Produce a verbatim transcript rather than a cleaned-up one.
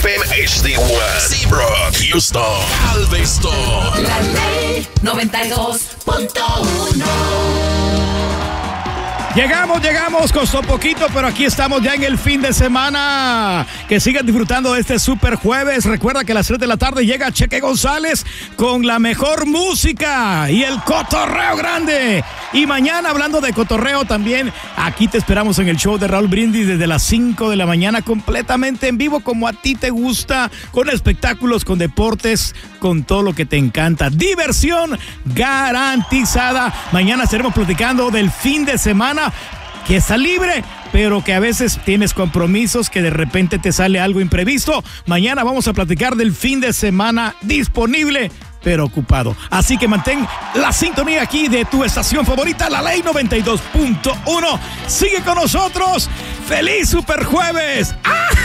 F M H D uno, Seabrook, Houston, Galveston. La Ley noventa y dos punto uno. Llegamos, llegamos, costó poquito, pero aquí estamos ya en el fin de semana. Que sigan disfrutando de este super jueves. Recuerda que a las tres de la tarde llega Cheque González con la mejor música y el cotorreo grande. Y mañana, hablando de cotorreo también, aquí te esperamos en el show de Raúl Brindis desde las cinco de la mañana, completamente en vivo, como a ti te gusta, con espectáculos, con deportes, con todo lo que te encanta. Diversión garantizada. Mañana estaremos platicando del fin de semana, que está libre, pero que a veces tienes compromisos, que de repente te sale algo imprevisto. Mañana vamos a platicar del fin de semana disponible, pero ocupado. Así que mantén la sintonía aquí de tu estación favorita, La Ley noventa y dos punto uno. Sigue con nosotros. ¡Feliz Super Jueves! ¡Ah!